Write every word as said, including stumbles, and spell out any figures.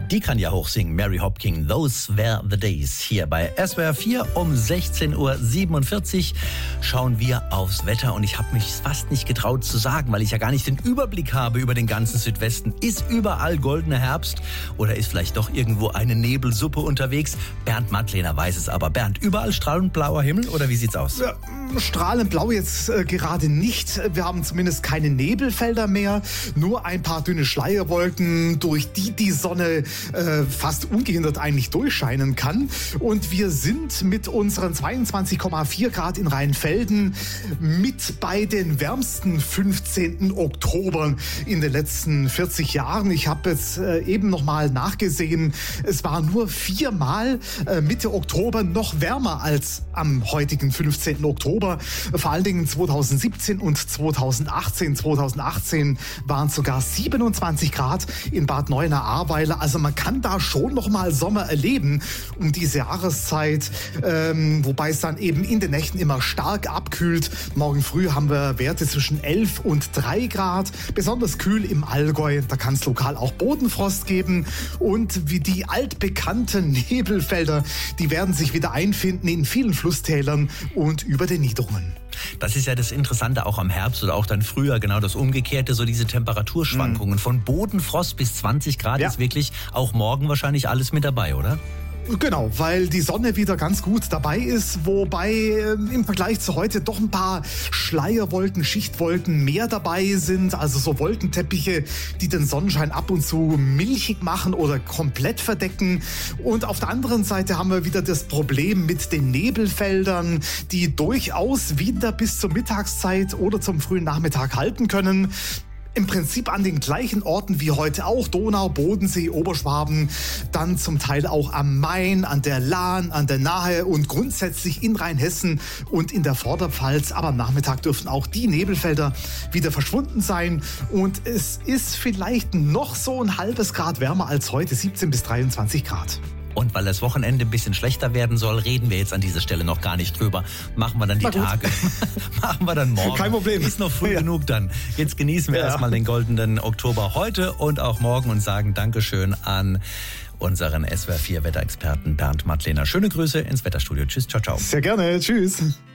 Die kann ja hochsingen. Mary Hopkin, Those Were the Days. Hier bei S W R vier um sechzehn Uhr siebenundvierzig schauen wir aufs Wetter. Und ich habe mich fast nicht getraut zu sagen, weil ich ja gar nicht den Überblick habe über den ganzen Südwesten. Ist überall goldener Herbst oder ist vielleicht doch irgendwo eine Nebelsuppe unterwegs? Bernd Mattlehner weiß es aber. Bernd, überall strahlend blauer Himmel oder wie sieht's aus? Ja, strahlend blau jetzt äh, gerade nicht. Wir haben zumindest keine Nebelfelder mehr. Nur ein paar dünne Schleierwolken, durch die die Sonne äh, fast ungehindert eigentlich durchscheinen kann. Und wir sind mit unseren zweiundzwanzig Komma vier Grad in Rheinfelden mit bei den wärmsten fünfzehnten Oktober in den letzten vierzig Jahren. Ich habe jetzt äh, eben noch mal nachgesehen. Es war nur viermal äh, Mitte Oktober noch wärmer als am heutigen fünfzehnten Oktober. Vor allen Dingen zweitausendsiebzehn und zweitausendachtzehn. zweitausendachtzehn waren es sogar siebenundzwanzig Grad in Bad Neuenahr-Ahrweiler. Also man kann da schon noch mal Sommer erleben um diese Jahreszeit, ähm, wobei es dann eben in den Nächten immer stark abkühlt. Morgen früh haben wir Werte zwischen elf und drei Grad. Besonders kühl im Allgäu, da kann es lokal auch Bodenfrost geben. Und wie die altbekannten Nebelfelder, die werden sich wieder einfinden in vielen Flusstälern und über den Niederungen. Das ist ja das Interessante auch am Herbst oder auch dann früher, genau das Umgekehrte, so diese Temperaturschwankungen. Mhm. Von Bodenfrost bis zwanzig Grad ja. ist wirklich auch morgen wahrscheinlich alles mit dabei, oder? Genau, weil die Sonne wieder ganz gut dabei ist, wobei äh, im Vergleich zu heute doch ein paar Schleierwolken, Schichtwolken mehr dabei sind, also so Wolkenteppiche, die den Sonnenschein ab und zu milchig machen oder komplett verdecken. Und auf der anderen Seite haben wir wieder das Problem mit den Nebelfeldern, die durchaus wieder bis zur Mittagszeit oder zum frühen Nachmittag halten können. Im Prinzip an den gleichen Orten wie heute auch, Donau, Bodensee, Oberschwaben, dann zum Teil auch am Main, an der Lahn, an der Nahe und grundsätzlich in Rheinhessen und in der Vorderpfalz. Aber am Nachmittag dürften auch die Nebelfelder wieder verschwunden sein und es ist vielleicht noch so ein halbes Grad wärmer als heute, siebzehn bis dreiundzwanzig Grad. Und weil das Wochenende ein bisschen schlechter werden soll, reden wir jetzt an dieser Stelle noch gar nicht drüber. Machen wir dann die Tage. Machen wir dann morgen. Kein Problem. Ist noch früh ja. genug dann. Jetzt genießen wir ja. erstmal den goldenen Oktober heute und auch morgen und sagen Dankeschön an unseren S W R vier Wetterexperten Bernd Mattlehner. Schöne Grüße ins Wetterstudio. Tschüss, ciao, ciao. Sehr gerne. Tschüss.